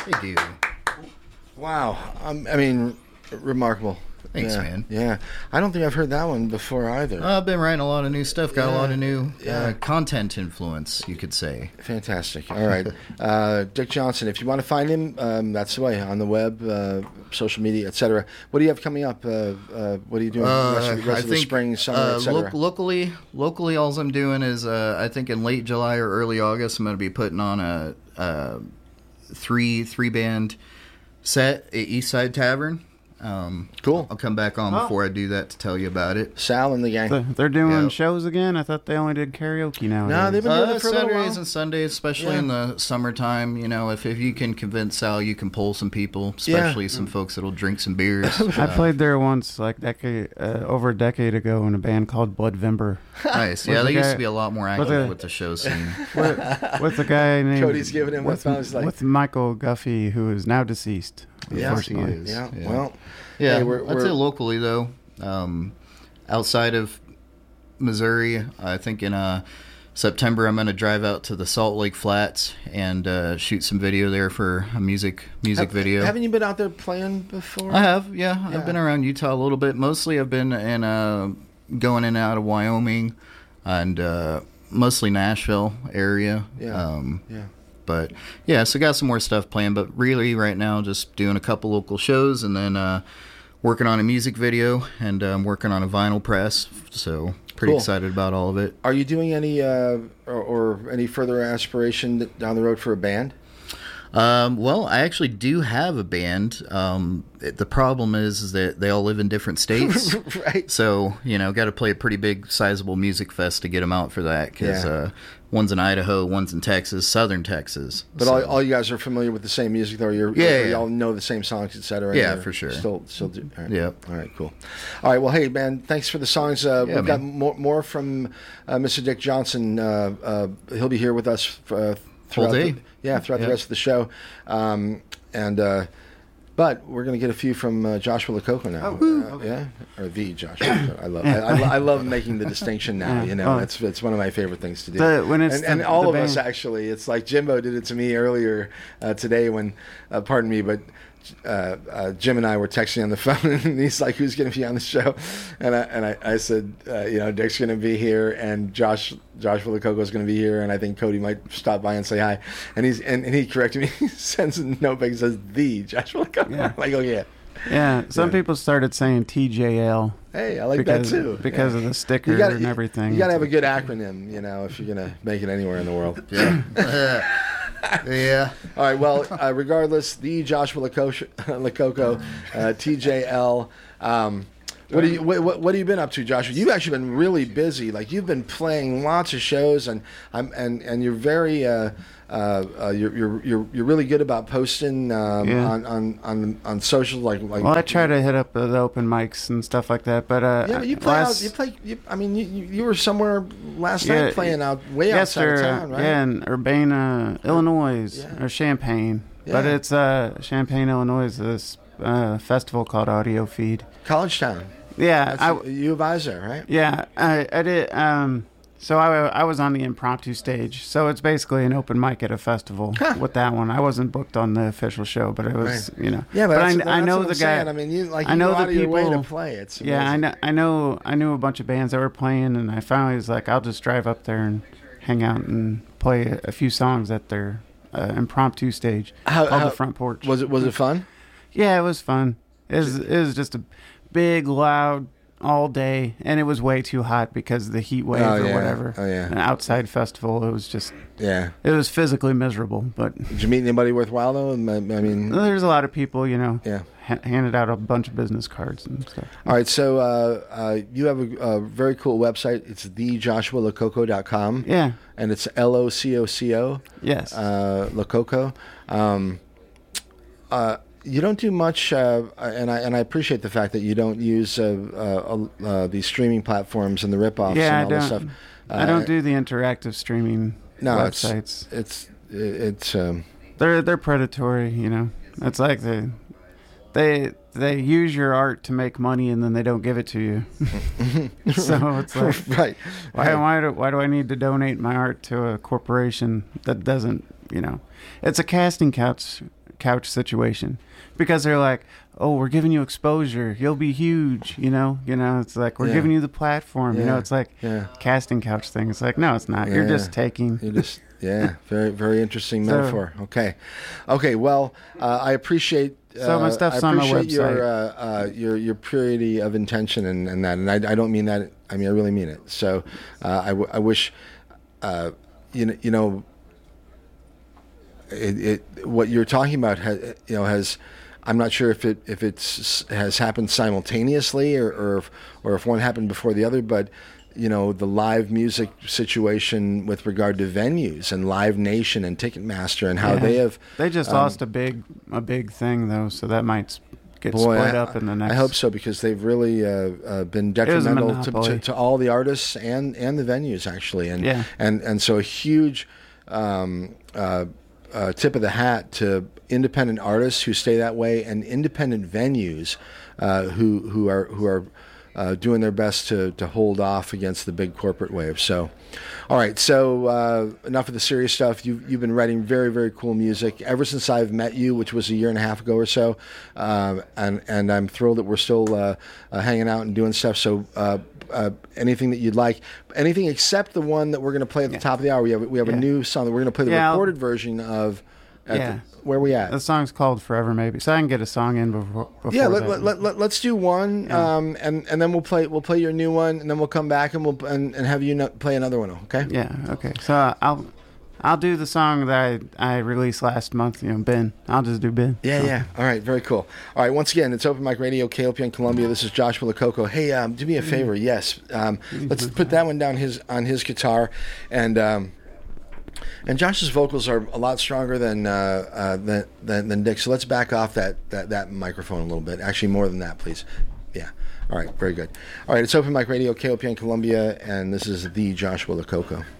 They do. Wow. I mean, remarkable. Thanks, yeah, man. Yeah. I don't think I've heard that one before either. I've been writing a lot of new stuff. Got a lot of new content influence, you could say. Fantastic. All right. Dick Johnson, if you want to find him, that's the way, on the web, social media, etc. What do you have coming up? What are you doing the rest of the spring, summer, etc.? Locally, all I'm doing is, I think in late July or early August, I'm going to be putting on a three-band set at East Side Tavern. Cool. I'll come back on before I do that to tell you about it. Sal and the gang. They're doing shows again? I thought they only did karaoke now. No, they've been doing it for a little while. Saturdays and Sundays, especially in the summertime. You know, if you can convince Sal, you can pull some people, especially some folks that'll drink some beers. I played there once, like over a decade ago, in a band called Bloodvember. Nice. Yeah, they used to be a lot more active with the show scene. With a guy named Cody's giving him with Michael Guffey, who is now deceased. Yeah, he is. Yeah. Well, yeah. I'd say locally though, outside of Missouri, I think in September I'm going to drive out to the Salt Lake Flats and shoot some video there for a music video. Haven't you been out there playing before? I have. Yeah. I've been around Utah a little bit. Mostly I've been in going in and out of Wyoming and mostly Nashville area. Yeah. But yeah, so got some more stuff planned, but really right now just doing a couple local shows and then working on a music video and working on a vinyl press. So pretty excited about all of it. Are you doing any or any further aspiration down the road for a band? Well, I actually do have a band. The problem is that they all live in different states. Right. So, got to play a pretty big, sizable music fest to get them out for that. Because one's in Idaho, one's in Texas, southern Texas. But all you guys are familiar with the same music, though? You all know the same songs, et cetera? Yeah, for sure. Still do. All right. Yeah. All right, cool. All right, well, hey, man, thanks for the songs. We've got more from Mr. Dick Johnson. He'll be here with us throughout the rest of the show. But we're going to get a few from Joshua Lococo now. Or the Joshua. I love making the distinction now. It's one of my favorite things to do. And all of us, actually. It's like Jimbo did it to me earlier today when, pardon me, but Jim and I were texting on the phone, and he's like, "Who's going to be on the show?" And I said, Dick's going to be here, and Joshua Lococo is going to be here, and I think Cody might stop by and say hi. And he corrected me. He sends a note back and says, "The Joshua Lococo." Yeah. I'm like, oh yeah. Yeah, some people started saying TJL. Hey, I like that too. Because of the sticker and everything. You got to have a good acronym, if you're going to make it anywhere in the world. Yeah. Yeah. All right. Well, regardless, the Joshua Lococo, TJL. What have you been up to, Joshua? You've actually been really busy. Like, you've been playing lots of shows, and you're very you're really good about posting on social. Like well, I try to hit up the open mics and stuff like that. But but you play out. You were somewhere last night playing out outside of town, right? Yeah, in Urbana, Illinois, or Champaign. Yeah. But it's Champaign, Illinois. This festival called Audio Feed. College Town. Yeah, U of I's there, right? Yeah, I did. So I was on the impromptu stage. So it's basically an open mic at a festival with that one. I wasn't booked on the official show, but it was, Yeah, but I know the guy. Saying. I mean, you know out of your way to play. It's amazing. Yeah, I knew a bunch of bands that were playing, and I finally was like, I'll just drive up there and hang out and play a few songs at their impromptu stage called the Front Porch. Was it fun? Yeah, it was fun. It was just a big, loud, all day, and it was way too hot because of the heat wave or whatever. Oh, yeah. An outside festival, it was just... Yeah. It was physically miserable, but... Did you meet anybody worthwhile, though? I mean... There's a lot of people, Yeah. Handed out a bunch of business cards and stuff. All right, so you have a very cool website. It's thejoshualococo.com. Yeah. And it's LOCOCO. Yes. Lococo. You don't do much, and I appreciate the fact that you don't use these streaming platforms and the ripoffs and all this stuff. I don't do the interactive streaming websites. It's they're predatory. It's like they use your art to make money and then they don't give it to you. So it's like, why do I need to donate my art to a corporation that doesn't? It's a casting couch couch situation, because they're like, oh, we're giving you exposure, you'll be huge, it's like, we're giving you the platform, it's like casting couch thing. It's like, no, it's not. You're just taking. Very, very interesting metaphor. Okay. Well, I appreciate so my stuff's on my website. Your purity of intention and that, and I don't mean that. I mean, I really mean it. So I wish, what you're talking about has. I'm not sure if it has happened simultaneously or if one happened before the other, but the live music situation with regard to venues and Live Nation and Ticketmaster and how they just lost a big thing though, so that might get split up in the next. I hope so, because they've really been detrimental to all the artists and the venues actually, and so a huge tip of the hat to independent artists who stay that way, and independent venues who are doing their best to hold off against the big corporate wave. So, all right. So enough of the serious stuff. You've been writing very, very cool music ever since I've met you, which was a year and a half ago or so, and I'm thrilled that we're still hanging out and doing stuff. So. Anything that you'd like, anything except the one that we're going to play at the top of the hour. We have a new song that we're going to play the recorded version of. Where are we at? The song's called Forever Maybe, so I can get a song in before. Let's do one, and then we'll play your new one, and then we'll come back and we'll have you play another one. Okay? Yeah. Okay. So I'll do the song that I released last month. Ben. I'll just do Ben. Yeah. All right. Very cool. All right. Once again, it's Open Mic Radio, KOPN Columbia. This is Joshua Lococo. Hey, do me a favor. Yes. Let's put that one down on his guitar, and Josh's vocals are a lot stronger than Dick. So let's back off that microphone a little bit. Actually, more than that, please. Yeah. All right. Very good. All right. It's Open Mic Radio, KOPN Columbia, and this is the Joshua Lococo.